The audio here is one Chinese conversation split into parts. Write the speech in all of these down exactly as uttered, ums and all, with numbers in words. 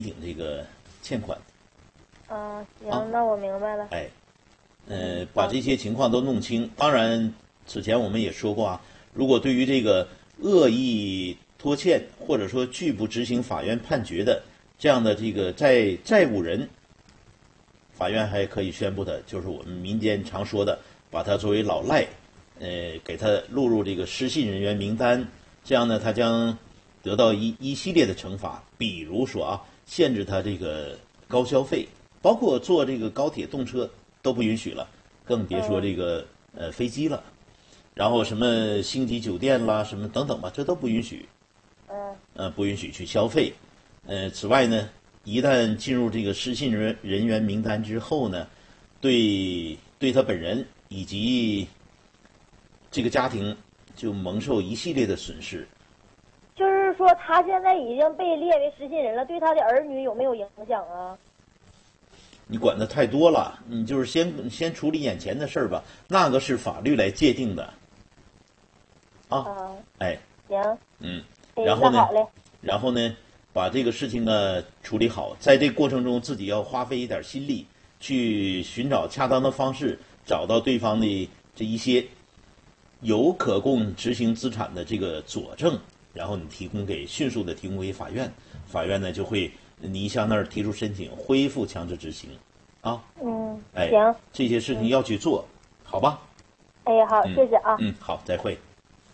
领这个欠款。 啊，行， 啊那我明白了。 哎，呃，把这些情况都弄清。当然，此前我们也说过啊，如果对于这个恶意拖欠或者说拒不执行法院判决的这样的这个债债务人，法院还可以宣布的，就是我们民间常说的，把他作为老赖，呃，给他录入这个失信人员名单。这样呢，他将得到一一系列的惩罚，比如说啊，限制他这个高消费，包括坐这个高铁动车都不允许了，更别说这个呃飞机了。然后什么星级酒店啦，什么等等吧，这都不允许。 嗯。 呃，不允许去消费。呃，此外呢，一旦进入这个失信人人员名单之后呢，对对他本人以及这个家庭就蒙受一系列的损失。 就是说，他现在已经被列为失信人了，对他的儿女有没有影响啊？ 你管的太多了，你就是先先处理眼前的事儿吧，那个是法律来界定的。啊， 啊， 哎， 行， 嗯， 哎然后呢那好嘞， 然后呢，把这个事情呢处理好，在这个过程中自己要花费一点心力，去寻找恰当的方式，找到对方的这一些有可供执行资产的这个佐证，然后你提供给迅速的提供给法院，法院呢就会你向那儿提出申请恢复强制执行，啊， 嗯， 哎， 行， 这些事情要去做，好吧？ 哎，好， 嗯谢谢啊。 嗯，好，再会。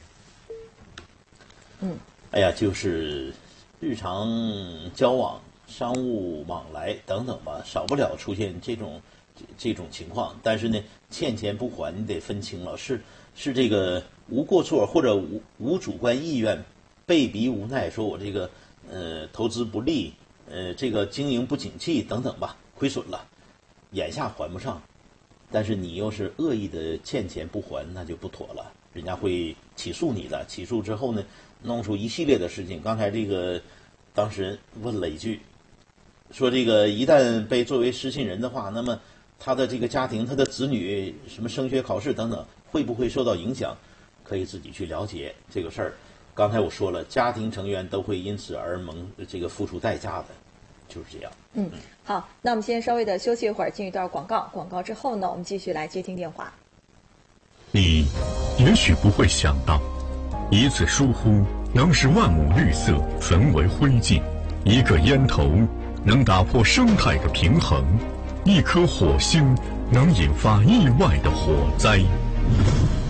嗯， 哎呀，就是日常交往、商务往来等等吧，少不了出现这种这这种情况。但是呢，欠钱不还，你得分清了，是是这个无过错或者无无主观意愿，被逼无奈，说我这个呃投资不利，呃这个经营不景气等等吧，亏损了，眼下还不上，但是你又是恶意的欠钱不还，那就不妥了，人家会起诉你的。起诉之后呢，弄出一系列的事情。刚才这个当事人问了一句，说这个一旦被作为失信人的话，那么他的这个家庭、他的子女什么升学考试等等，会不会受到影响？可以自己去了解这个事儿。刚才我说了，家庭成员都会因此而蒙这个付出代价的，就是这样。 嗯，好，那我们先稍微的休息一会儿，进一段广告。广告之后呢，我们继续来接听电话。 你也许不会想到，一次疏忽能使万亩绿色焚为灰烬，一个烟头能打破生态的平衡，一颗火星能引发意外的火灾。